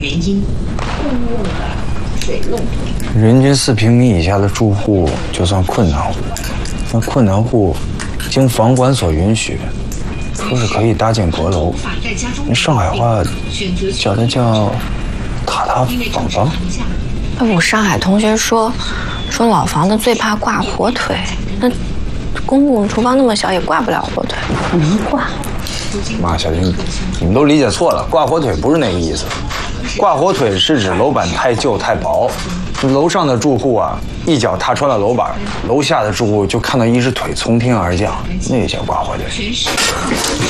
原因，共用的水漏。 人均4平米以下的住户就算困难户，那困难户经房管所允许，说是可以搭建阁楼。那上海话叫它叫塔塔房房。 我上海同学说老房子最怕挂火腿，那公共厨房那么小也挂不了火腿，能挂？ 妈，小军，你们都理解错了，挂火腿不是那个意思。挂火腿是指楼板太旧太薄，楼上的住户啊一脚踏穿了楼板，楼下的住户就看到一只腿从天而降，那叫挂火腿。